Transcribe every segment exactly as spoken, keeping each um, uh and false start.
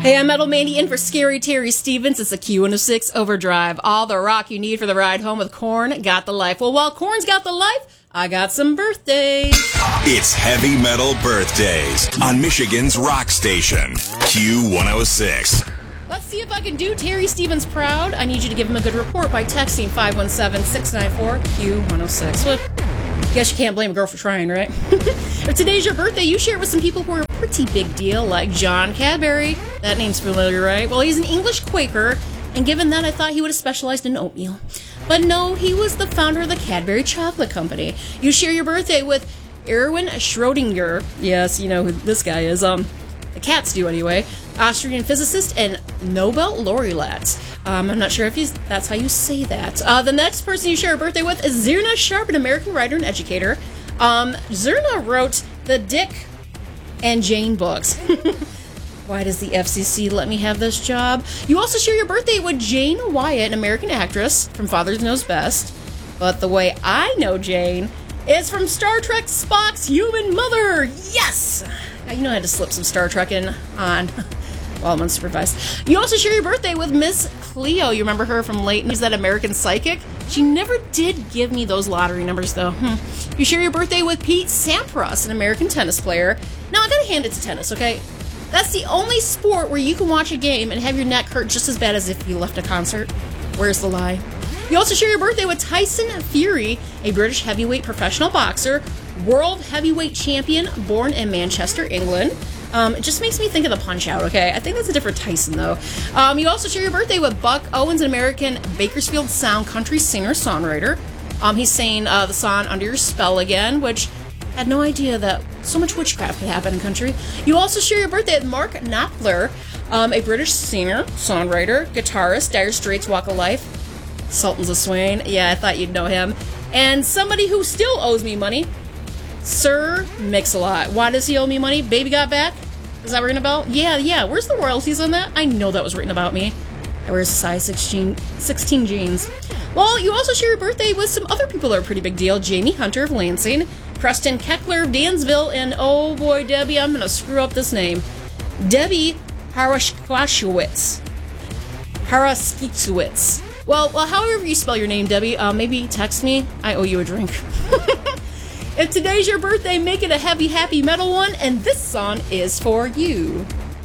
Hey, I'm Metal Mandy in for Scary Terry Stevens. It's a Q one oh six Overdrive. All the rock you need for the ride home with Korn got the life. Well, while Korn's got the life, I got some birthdays. It's Heavy Metal Birthdays on Michigan's rock station, Q one oh six. Let's see if I can do Terry Stevens proud. I need you to give him a good report by texting five one seven, six nine four, Q one oh six. Well, guess you can't blame a girl for trying, right? If today's your birthday, you share it with some people who are a pretty big deal, like John Cadbury. That name's familiar, right? Well, he's an English Quaker, and given that, I thought he would have specialized in oatmeal. But no, he was the founder of the Cadbury Chocolate Company. You share your birthday with Erwin Schrödinger. Yes, you know who this guy is. Um, the cats do anyway. Austrian physicist and Nobel laureate. Um, I'm not sure if he's, that's how you say that. Uh, the next person you share a birthday with is Zirna Sharp, an American writer and educator. Um, Zirna wrote the Dick and Jane books. Why does the F C C let me have this job? You also share your birthday with Jane Wyatt, an American actress from Father Knows Best. But the way I know Jane is from Star Trek Spock's human mother. Yes! Now, you know I had to slip some Star Trek in on while I'm unsupervised. You also share your birthday with Miss Cleo. You remember her from Late News, that American psychic? She never did give me those lottery numbers, though. Hmm. You share your birthday with Pete Sampras, an American tennis player. Now, I gotta hand it to tennis, okay? That's the only sport where you can watch a game and have your neck hurt just as bad as if you left a concert. Where's the lie? You also share your birthday with Tyson Fury, a British heavyweight professional boxer, world heavyweight champion, born in Manchester, England. Um, it just makes me think of the Punch-Out, okay? I think that's a different Tyson, though. Um, you also share your birthday with Buck Owens, an American Bakersfield Sound country singer-songwriter. Um, he's saying uh, the song Under Your Spell again, which I had no idea that so much witchcraft could happen in country. You also share your birthday with Mark Knopfler, um, a British singer, songwriter, guitarist, Dire Straits, Walk of Life, Sultans of Swing. Yeah, I thought you'd know him. And somebody who still owes me money, Sir Mix-a-Lot. Why does he owe me money? Baby Got Back? Is that ringing a bell? Yeah, yeah. Where's the royalties on that? I know that was written about me. I wear size sixteen, sixteen jeans. Well, you also share your birthday with some other people that are a pretty big deal. Jamie Hunter of Lansing, Preston Keckler of Dansville, and oh boy, Debbie, I'm going to screw up this name. Debbie Haraskowitz. Haraskowitz. Well, well, however you spell your name, Debbie, uh, maybe text me. I owe you a drink. If today's your birthday, make it a heavy, happy metal one, and this song is for you.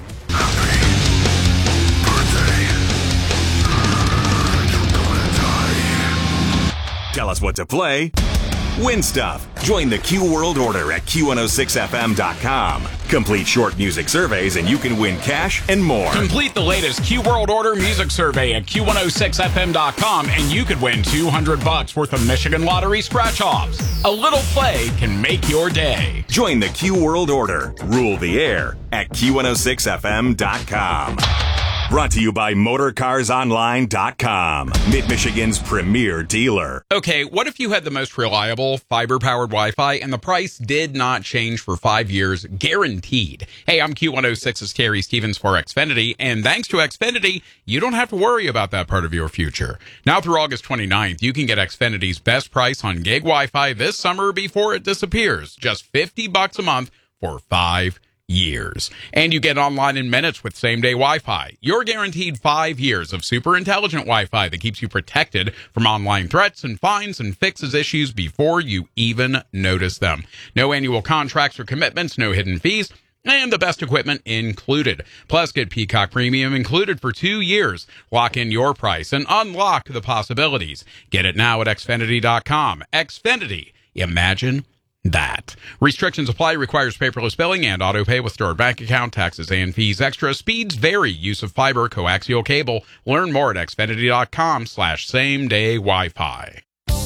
Tell us what to play. Win stuff. Join the Q World Order at Q one oh six F M dot com. Complete short music surveys and you can win cash and more. Complete the latest Q World Order music survey at Q one oh six F M dot com and you could win two hundred bucks worth of Michigan Lottery scratch-offs. A little play can make your day. Join the Q World Order. Rule the air at Q one oh six F M dot com. Brought to you by Motor Cars Online dot com, Mid-Michigan's premier dealer. Okay, what if you had the most reliable fiber-powered Wi-Fi and the price did not change for five years, guaranteed? Hey, I'm Q one oh six's Terry Stevens for Xfinity, and thanks to Xfinity, you don't have to worry about that part of your future. Now through August twenty-ninth, you can get Xfinity's best price on gig Wi-Fi this summer before it disappears. Just fifty bucks a month for five years. And you get online in minutes with same-day Wi-Fi. You're guaranteed five years of super intelligent Wi-Fi that keeps you protected from online threats and fines and fixes issues before you even notice them. No annual contracts or commitments, no hidden fees, and the best equipment included. Plus, get Peacock Premium included for two years. Lock in your price and unlock the possibilities. Get it now at Xfinity dot com. Xfinity. Imagine that. Restrictions apply. Requires paperless billing and auto pay with stored bank account, taxes and fees extra. Speeds vary. Use of fiber, coaxial cable. Learn more at Xfinity dot com slash same day Wi-Fi.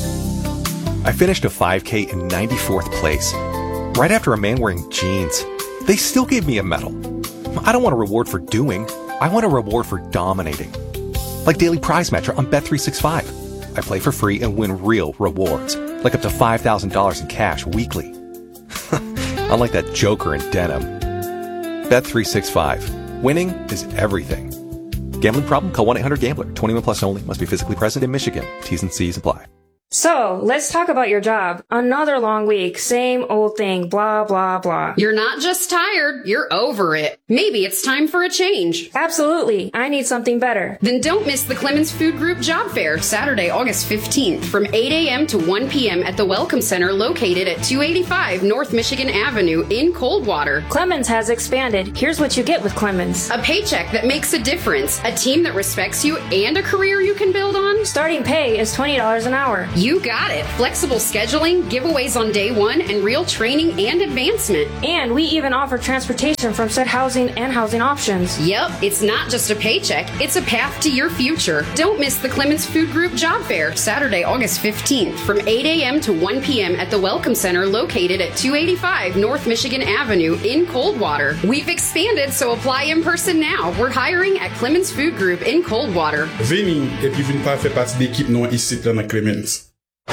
I finished a five K in ninety-fourth place, right after a man wearing jeans. They still gave me a medal. I don't want a reward for doing. I want a reward for dominating. Like Daily Prize Matcher on Bet three sixty-five. I play for free and win real rewards, like up to five thousand dollars in cash weekly. Unlike that joker in denim. Bet three sixty-five. Winning is everything. Gambling problem? Call one eight hundred gambler. twenty-one plus only. Must be physically present in Michigan. T's and C's apply. So, let's talk about your job. Another long week, same old thing, blah, blah, blah. You're not just tired, you're over it. Maybe it's time for a change. Absolutely. I need something better. Then don't miss the Clemens Food Group Job Fair, Saturday, August fifteenth, from eight a.m. to one p.m. at the Welcome Center located at two eighty-five North Michigan Avenue in Coldwater. Clemens has expanded. Here's what you get with Clemens. A paycheck that makes a difference, a team that respects you, and a career you can build on. Starting pay is twenty dollars an hour. You got it. Flexible scheduling, giveaways on day one, and real training and advancement. And we even offer transportation from said housing and housing options. Yep, it's not just a paycheck, it's a path to your future. Don't miss the Clemens Food Group Job Fair, Saturday, August fifteenth, from eight a.m. to one p.m. at the Welcome Center located at two eighty-five North Michigan Avenue in Coldwater. We've expanded, so apply in person now. We're hiring at Clemens Food Group in Coldwater. Veni et puis vini pas faire partie d'équipe non ici dans la Clemens.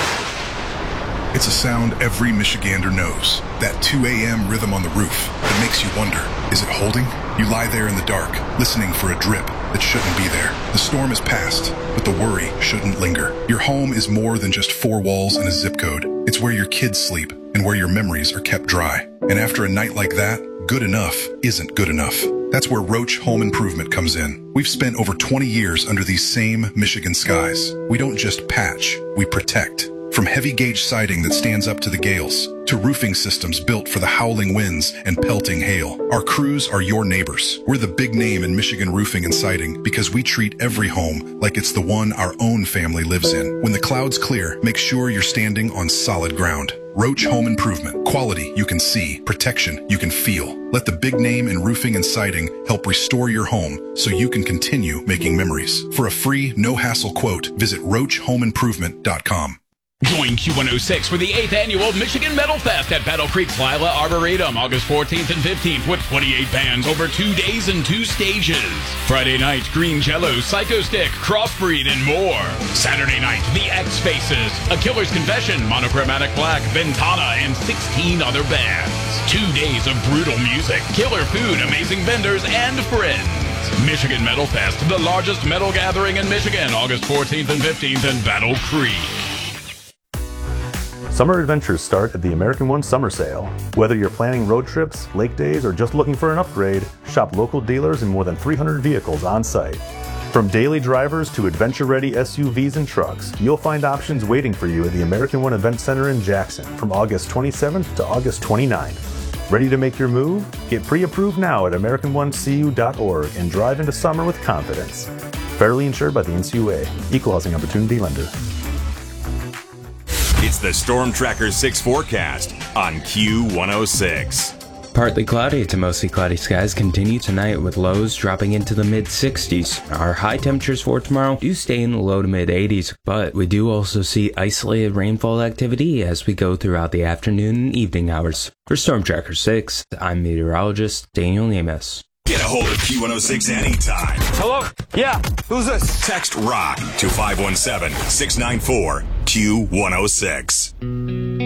It's a sound every Michigander knows. That two a.m. rhythm on the roof that makes you wonder, is it holding? You lie there in the dark, listening for a drip that shouldn't be there. The storm is past, but the worry shouldn't linger. Your home is more than just four walls and a zip code. It's where your kids sleep and where your memories are kept dry. And after a night like that, good enough isn't good enough. That's where Roach Home Improvement comes in. We've spent over twenty years under these same Michigan skies. We don't just patch, we protect. From heavy gauge siding that stands up to the gales, to roofing systems built for the howling winds and pelting hail, our crews are your neighbors. We're the big name in Michigan roofing and siding because we treat every home like it's the one our own family lives in. When the clouds clear, make sure you're standing on solid ground. Roach Home Improvement. Quality you can see, protection you can feel. Let the big name in roofing and siding help restore your home so you can continue making memories. For a free, no-hassle quote, visit roach home improvement dot com. Join Q one oh six for the eighth Annual Michigan Metal Fest at Battle Creek's Lila Arboretum, August fourteenth and fifteenth, with twenty-eight bands over two days and two stages. Friday night, Green Jello, Psycho Stick, Crossbreed, and more. Saturday night, The X Faces, A Killer's Confession, Monochromatic Black, Ventana, and sixteen other bands. Two days of brutal music, killer food, amazing vendors, and friends. Michigan Metal Fest, the largest metal gathering in Michigan, August fourteenth and fifteenth in Battle Creek. Summer adventures start at the American One Summer Sale. Whether you're planning road trips, lake days, or just looking for an upgrade, shop local dealers in more than three hundred vehicles on site. From daily drivers to adventure-ready S U Vs and trucks, you'll find options waiting for you at the American One Event Center in Jackson from August twenty-seventh to August twenty-ninth. Ready to make your move? Get pre-approved now at american one c u dot org and drive into summer with confidence. Federally insured by the N C U A. Equal Housing Opportunity Lender. It's the Storm Tracker six forecast on Q one oh six. Partly cloudy to mostly cloudy skies continue tonight with lows dropping into the mid sixties. Our high temperatures for tomorrow do stay in the low to mid eighties, but we do also see isolated rainfall activity as we go throughout the afternoon and evening hours. For Storm Tracker six, I'm meteorologist Daniel Nemes. Get a hold of Q one oh six anytime. Hello? Yeah, who's this? Text ROCK to five one seven, six nine four, Q one oh six.